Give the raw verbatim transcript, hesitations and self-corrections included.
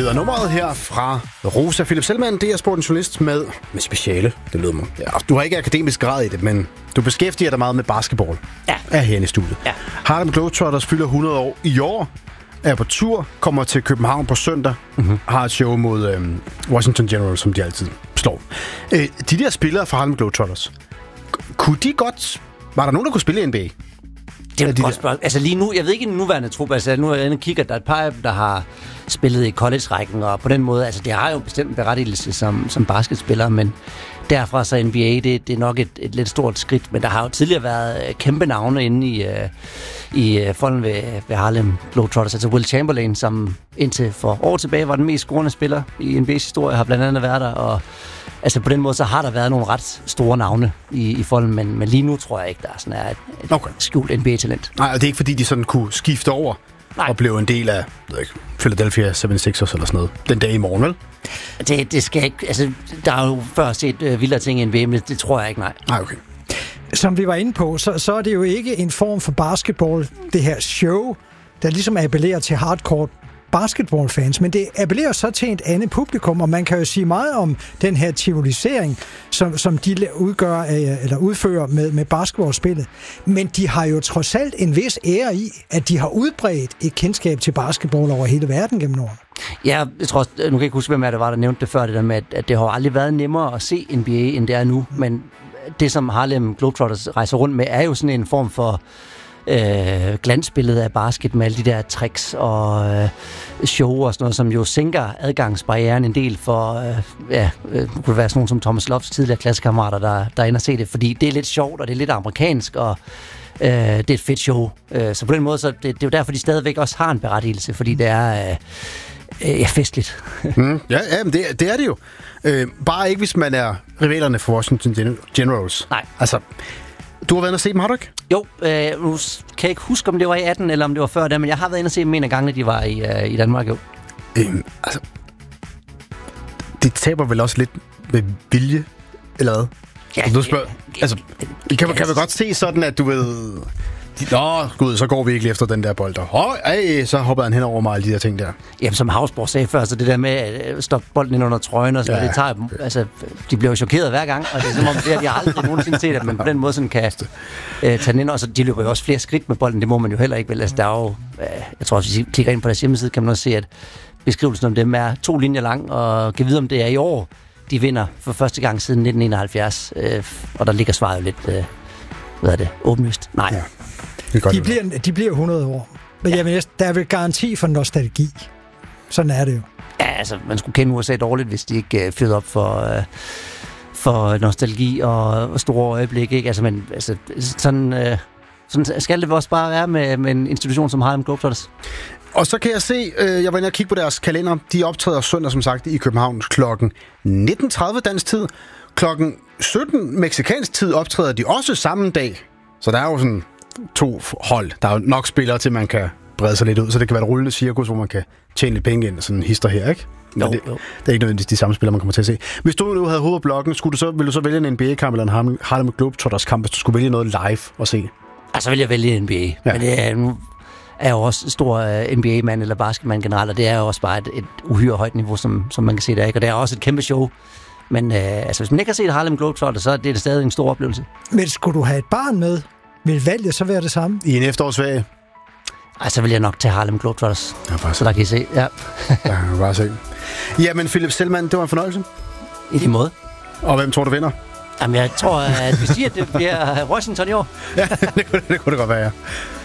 hedder nummeret her fra Rosa Philip Selman. Det er sportens journalist med, med speciale. Det lyder mig. Ja, du har ikke akademisk grad i det, men du beskæftiger dig meget med basketball. Ja. Er herinde i studiet. Ja. Harlem Globetrotters fylder hundrede år i år. Er på tur, kommer til København på søndag. Mm-hmm. Har et show mod øhm, Washington Generals, som de altid slår. Øh, de der spillere fra Harlem Globetrotters, kunne de godt... Var der nogen, der kunne spille i N B A? Det er et godt spørgsmål. Altså lige nu, jeg ved ikke i den nuværende trup, altså nu er jeg inde og kigger, der er et par af dem, der har spillet i college-rækken, og på den måde, altså det har jo bestemt en berettigelse som, som basketspiller, men derfra så N B A, det, det er nok et, et lidt stort skridt, men der har jo tidligere været kæmpe navne inde i, uh, i uh, folden ved, ved Harlem Globetrotters, altså Will Chamberlain, som indtil for år tilbage var den mest scorende spiller i N B A's historie, har blandt andet været der, og altså på den måde, så har der været nogle ret store navne i, i folden, men, men lige nu tror jeg ikke, der er sådan et, et okay. skjult N B A-talent. Nej, og det er ikke fordi, de sådan kunne skifte over Nej. og blive en del af ikke, Philadelphia seventy-sixers eller sådan noget den dag i morgen, vel? Det, det skal ikke... Altså, der er jo før set uh, vildere ting i N B A, men det tror jeg ikke, nej. Nej, okay. Som vi var inde på, så, så er det jo ikke en form for basketball, det her show, der ligesom appellerer til hardcore basketballfans, men det appellerer så til et andet publikum, og man kan jo sige meget om den her tivolisering, som, som de udgør, eller udfører med, med basketballspillet. Men de har jo trods alt en vis ære i, at de har udbredt et kendskab til basketball over hele verden gennem årene. Ja, jeg tror, nu kan jeg ikke huske, hvem det var, der nævnte det før, det der med, at det har aldrig været nemmere at se N B A, end det er nu, men det, som Harlem Globetrotters rejser rundt med, er jo sådan en form for Øh, glansbillede af basket med alle de der tricks og øh, show og sådan noget, som jo sænker adgangsbarrieren en del for, øh, ja, øh, kunne det være sådan nogen som Thomas Loves tidligere klassekammerater, der, der ender at se det, fordi det er lidt sjovt, og det er lidt amerikansk, og øh, det er et fedt show. Øh, så på den måde, så det, det er jo derfor, de stadigvæk også har en berettigelse, fordi det er øh, øh, ja, festligt. mm, ja, ja, men det, det er det jo. Øh, bare ikke, hvis man er rivalerne for Washington Generals. Nej. Altså, du har været inde og se dem, har du ikke? Jo, øh, nu kan jeg ikke huske, om det var i atten, eller om det var før det, men jeg har været inde og se dem en af gangene, de var i, øh, i Danmark, jo. Øhm, altså, det taber vel også lidt med vilje, eller hvad? Ja, du spørger, altså, kan man, kan man godt se sådan, at du ved... De, Nå, gud, så går vi ikke efter den der bold. Åh, ej, så hopper han hen over mig, alle de der ting der. Jamen, som Havsborg sagde før, så det der med at stoppe bolden ind under trøjen og sådan ja, det tager dem, altså, de bliver jo chokeret hver gang, og det er som om, det er, de har aldrig nogensinde set, at man på den måde sådan kan øh, tage den ind, og så de løber jo også flere skridt med bolden, det må man jo heller ikke vel. Altså, der er jo, øh, jeg tror, hvis vi kigger ind på deres hjemmeside, kan man også se, at beskrivelsen om dem er to linjer lang, og kan vide, om det er i år, de vinder for første gang siden nitten enoghalvfjerds, øh, og der ligger svaret jo lidt, øh, hvad er det, åbenlyst? Nej. Ja. De bliver, de bliver hundrede år. Men ja. Jamen, der er vel garanti for nostalgi. Sådan er det jo. Ja, altså, man skulle kende U S A dårligt, hvis de ikke uh, fyrede op for, uh, for nostalgi og, og store øjeblikke. Ikke? Altså, men, altså, sådan, uh, sådan skal det også bare være med, med en institution som Harlem Globetrotters. Og så kan jeg se, øh, jeg var inde og kigge på deres kalender. De optræder søndag, som sagt, i København klokken nitten tredive dansk tid. Klokken sytten mexikansk tid optræder de også samme dag. Så der er jo sådan to hold. Der er jo nok spillere til, man kan brede sig lidt ud, så det kan være et rullende cirkus, hvor man kan tjene lidt penge ind, sådan en hister her, ikke? Jo, det, jo. det er ikke nødvendigvis de samme spillere, man kommer til at se. Hvis du nu havde hovedet på bloggen, skulle du så, ville du så vælge en N B A-kamp eller en Harlem Globetrotters kamp, hvis du skulle vælge noget live og se? Altså vil jeg vælge N B A. Ja. Men det er, nu er jo også stor uh, N B A-mand eller basketmand generelt, og det er jo også bare et, et uhyre højt niveau, som, som man kan se der, ikke? Og det er også et kæmpe show. Men uh, altså, hvis man ikke har set Harlem Globetrotters, så er det stadig en stor oplevelse. Men skulle du have et barn med, vil valget så være det samme? I en efterårsferie? Ej, så vil jeg nok til Harlem Globetrotters. Ja, bare så der kan I se, ja. Ja, bare se. Jamen, Philip Selman, det var en fornøjelse. I lige måde. Og hvem tror du vinder? Jamen, jeg tror, at vi siger, at det bliver Washington i år. Ja, det kunne det, kunne det godt være, ja.